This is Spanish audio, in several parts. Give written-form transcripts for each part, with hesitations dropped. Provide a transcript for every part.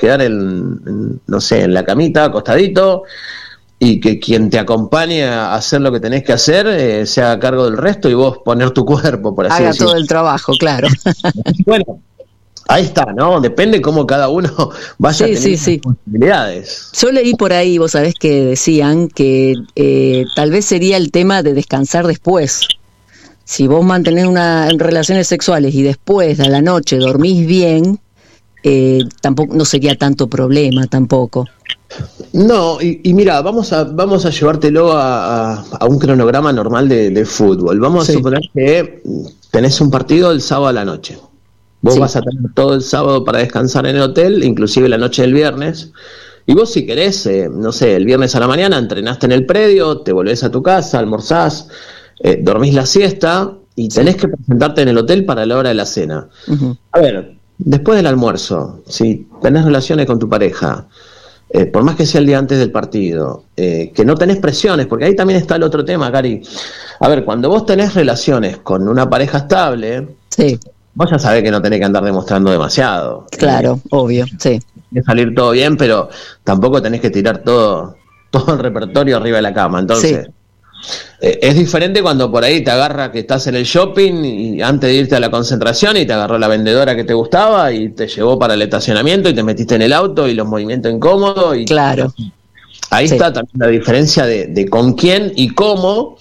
quedar no sé, en la camita, acostadito, y que quien te acompañe a hacer lo que tenés que hacer se haga cargo del resto y vos poner tu cuerpo, por así Haga decirlo. todo el trabajo, claro. Bueno, ahí está, ¿no? Depende cómo cada uno vaya teniendo responsabilidades. Yo leí por ahí, vos sabés que decían que tal vez sería el tema de descansar después. Si vos mantenés relaciones sexuales y después a la noche dormís bien, tampoco no sería tanto problema tampoco. No, y mira, vamos a llevártelo a un cronograma normal de fútbol. Vamos a suponer que tenés un partido el sábado a la noche. Vos vas a tener todo el sábado para descansar en el hotel, inclusive la noche del viernes. Y vos si querés, no sé, el viernes a la mañana entrenaste en el predio, te volvés a tu casa, almorzás, dormís la siesta y tenés que presentarte en el hotel para la hora de la cena. Uh-huh. A ver, después del almuerzo, si tenés relaciones con tu pareja, por más que sea el día antes del partido, que no tenés presiones, porque ahí también está el otro tema, Cari. A ver, cuando vos tenés relaciones con una pareja estable, vos ya sabés que no tenés que andar demostrando demasiado. Claro, obvio, sí. Tiene que salir todo bien, pero tampoco tenés que tirar todo el repertorio arriba de la cama. Entonces, es diferente cuando por ahí te agarra que estás en el shopping y antes de irte a la concentración y te agarró la vendedora que te gustaba y te llevó para el estacionamiento y te metiste en el auto y los movimientos incómodos. Y claro. Ahí está también la diferencia de con quién y cómo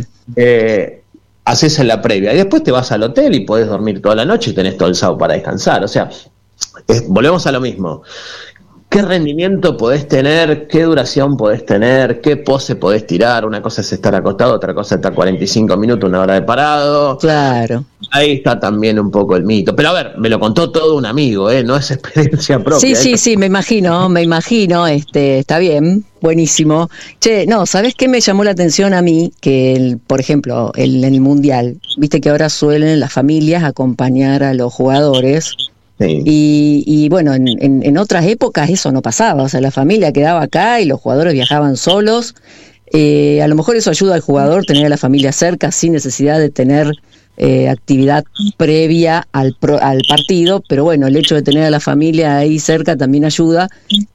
haces en la previa. Y después te vas al hotel y podés dormir toda la noche y tenés todo el sábado para descansar. O sea, volvemos a lo mismo. ¿Qué rendimiento podés tener? ¿Qué duración podés tener? ¿Qué pose podés tirar? Una cosa es estar acostado, otra cosa es estar 45 minutos, una hora de parado. Claro. Ahí está también un poco el mito. Pero a ver, me lo contó todo un amigo, no es experiencia propia. Sí, me imagino, está bien, buenísimo. Che, no, ¿sabés qué me llamó la atención a mí? Que, por ejemplo, en el Mundial, viste que ahora suelen las familias acompañar a los jugadores. Sí. Y bueno, en otras épocas eso no pasaba, o sea, la familia quedaba acá y los jugadores viajaban solos. A lo mejor eso ayuda al jugador, tener a la familia cerca sin necesidad de tener actividad previa al partido, pero bueno, el hecho de tener a la familia ahí cerca también ayuda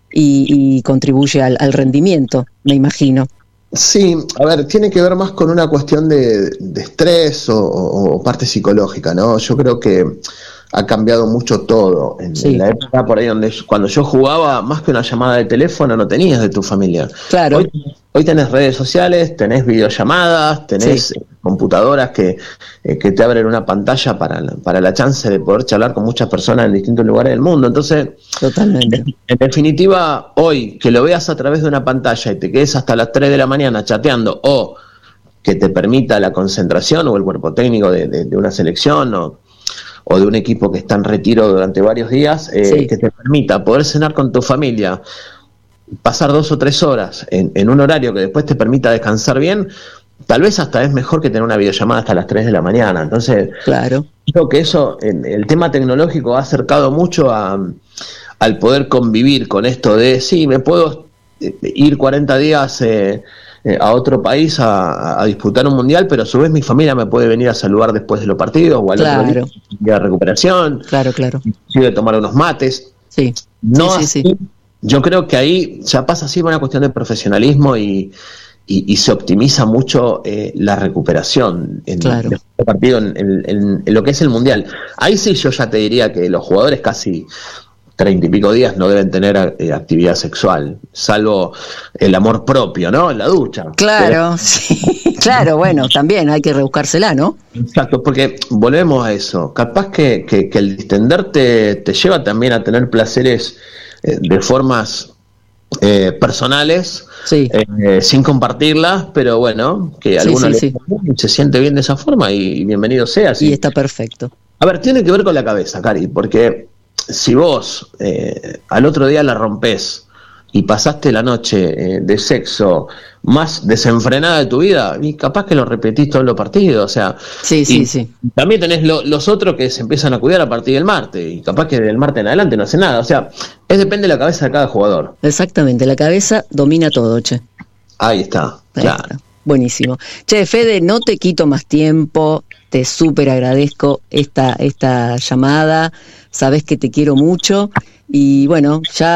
y contribuye al rendimiento, me imagino. Sí, a ver, tiene que ver más con una cuestión de estrés o parte psicológica, ¿no? Yo creo que ha cambiado mucho todo. En la época por ahí donde cuando yo jugaba, más que una llamada de teléfono no tenías de tu familia. Claro. Hoy tenés redes sociales, tenés videollamadas, tenés computadoras que te abren una pantalla para la chance de poder charlar con muchas personas en distintos lugares del mundo. Entonces, totalmente. En definitiva, hoy que lo veas a través de una pantalla y te quedes hasta las 3 de la mañana chateando o que te permita la concentración o el cuerpo técnico de una selección o de un equipo que está en retiro durante varios días, que te permita poder cenar con tu familia, pasar 2 o 3 horas en un horario que después te permita descansar bien, tal vez hasta es mejor que tener una videollamada hasta las 3 de la mañana. Entonces, claro, creo que eso, el tema tecnológico ha acercado mucho al poder convivir con esto de, me puedo ir 40 días a otro país a disputar un mundial, pero a su vez mi familia me puede venir a saludar después de los partidos o al otro día de recuperación, de tomar unos mates. Yo creo que ahí ya pasa así una cuestión de profesionalismo y se optimiza mucho la recuperación en el partido, en lo que es el mundial. Ahí sí yo ya te diría que los jugadores casi 30 y pico días no deben tener actividad sexual, salvo el amor propio, ¿no? En la ducha. Claro, claro, bueno, también hay que rebuscársela, ¿no? Exacto, porque volvemos a eso. Capaz que el distenderte te lleva también a tener placeres de formas personales, sin compartirlas, pero bueno, que alguno se siente bien de esa forma y bienvenido sea. Y está perfecto. A ver, tiene que ver con la cabeza, Cari, porque si vos al otro día la rompés y pasaste la noche de sexo más desenfrenada de tu vida, y capaz que lo repetís todos los partidos, o sea, también tenés los otros que se empiezan a cuidar a partir del martes, y capaz que del martes en adelante no hace nada, o sea, depende de la cabeza de cada jugador. Exactamente, la cabeza domina todo, che. Ahí está, claro. Buenísimo. Che, Fede, no te quito más tiempo, te súper agradezco esta llamada, sabés que te quiero mucho, y bueno, ya